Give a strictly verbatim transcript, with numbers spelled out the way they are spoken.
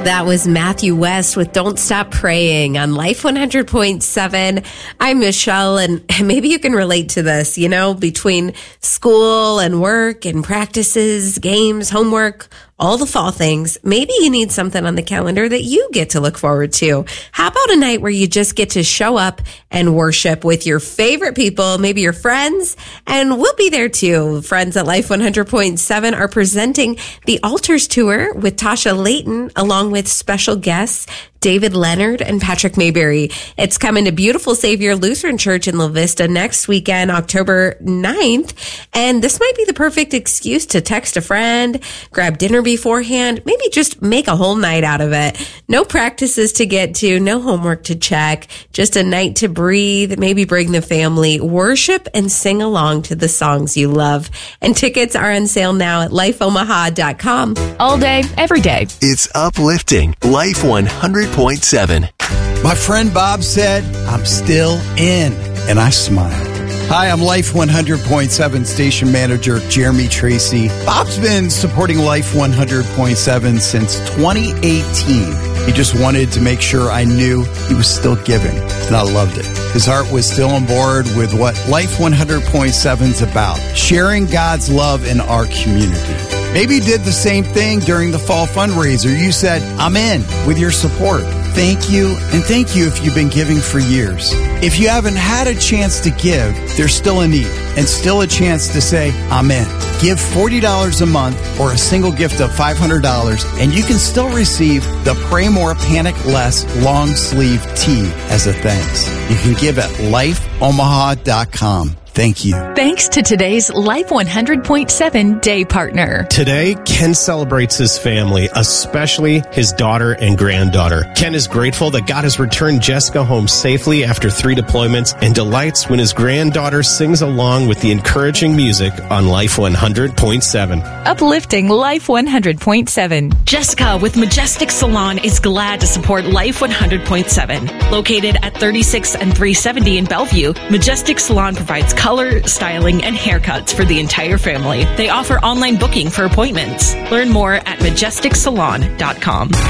That was Matthew West with Don't Stop Praying on Life one hundred point seven. I'm Michelle, and maybe you can relate to this, you know, between school and work and practices, games, homework, all the fall things. Maybe you need something on the calendar that you get to look forward to. How about a night where you just get to show up and worship with your favorite people, maybe your friends, and we'll be there too. Friends at Life one hundred point seven are presenting the Altars Tour with Tasha Layton, along with special guests David Leonard and Patrick Mayberry. It's coming to Beautiful Savior Lutheran Church in La Vista next weekend, October ninth. And this might be the perfect excuse to text a friend, grab dinner beforehand, maybe just make a whole night out of it. No practices to get to, no homework to check, just a night to breathe, maybe bring the family, worship and sing along to the songs you love. And tickets are on sale now at life omaha dot com. All day, every day. It's uplifting. Life one hundred point seven. My friend Bob said, I'm still in, and I smiled. Hi, I'm Life one hundred point seven station manager Jeremy Tracy. Bob's been supporting Life one hundred point seven since twenty eighteen. He just wanted to make sure I knew he was still giving, and I loved it. His heart was still on board with what Life one hundred point seven is about, sharing God's love in our community. Maybe you did the same thing during the fall fundraiser. You said, I'm in with your support. Thank you, and thank you if you've been giving for years. If you haven't had a chance to give, there's still a need and still a chance to say, I'm in. Give forty dollars a month or a single gift of five hundred dollars, and you can still receive the Pray More, Panic Less long sleeve tee as a thanks. You can give at life omaha dot com. Thank you. Thanks to today's Life one hundred point seven day partner. Today, Ken celebrates his family, especially his daughter and granddaughter. Ken is grateful that God has returned Jessica home safely after three deployments and delights when his granddaughter sings along with the encouraging music on Life one hundred point seven. Uplifting Life one hundred point seven. Jessica with Majestic Salon is glad to support Life one hundred point seven. Located at thirty-six and three seventy in Bellevue, Majestic Salon provides color, styling, and haircuts for the entire family. They offer online booking for appointments. Learn more at majestic salon dot com.